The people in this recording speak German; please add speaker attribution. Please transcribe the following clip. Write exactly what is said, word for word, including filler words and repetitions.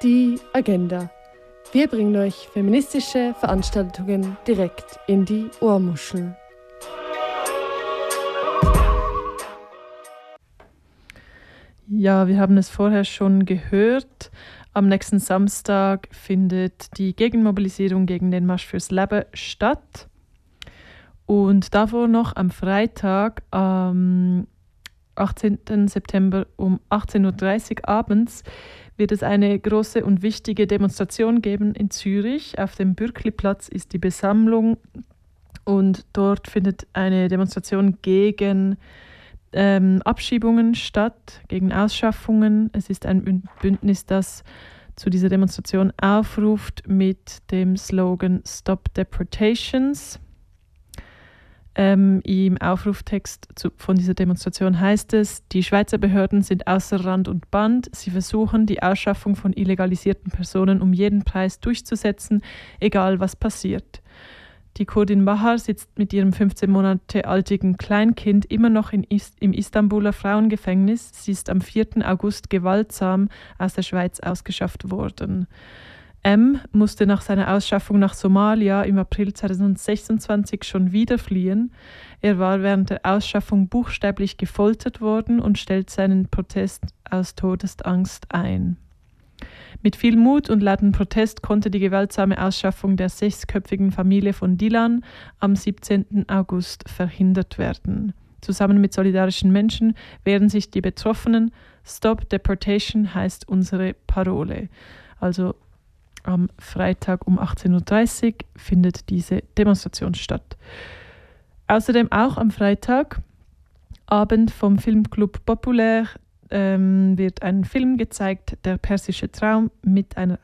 Speaker 1: Die Agenda. Wir bringen euch feministische Veranstaltungen direkt in die Ohrmuschel.
Speaker 2: Ja, wir haben es vorher schon gehört. Am nächsten Samstag findet die Gegenmobilisierung gegen den Marsch fürs Leben statt. Und davor noch am Freitag, am achtzehnten September um achtzehn Uhr dreißig abends, wird es eine große und wichtige Demonstration geben in Zürich. Auf dem Bürkliplatz ist die Besammlung und dort findet eine Demonstration gegen ähm, Abschiebungen statt, gegen Ausschaffungen. Es ist ein Bündnis, das zu dieser Demonstration aufruft mit dem Slogan Stop Deportations. Ähm, Im Aufruftext zu, von dieser Demonstration heißt es: Die Schweizer Behörden sind außer Rand und Band. Sie versuchen, die Ausschaffung von illegalisierten Personen um jeden Preis durchzusetzen, egal was passiert. Die Kurdin Bahar sitzt mit ihrem fünfzehn Monate altigen Kleinkind immer noch in Ist- im Istanbuler Frauengefängnis. Sie ist am vierten August gewaltsam aus der Schweiz ausgeschafft worden. M musste nach seiner Ausschaffung nach Somalia im April zweitausendsechsundzwanzig schon wieder fliehen. Er war während der Ausschaffung buchstäblich gefoltert worden und stellt seinen Protest aus Todesangst ein. Mit viel Mut und lautem Protest konnte die gewaltsame Ausschaffung der sechsköpfigen Familie von Dilan am siebzehnten August verhindert werden. Zusammen mit solidarischen Menschen wehren sich die Betroffenen. Stop Deportation heißt unsere Parole. Also am Freitag um achtzehn Uhr dreißig findet diese Demonstration statt. Außerdem auch am Freitagabend vom Filmclub Populaire ähm, wird ein Film gezeigt, Der persische Traum, mit einer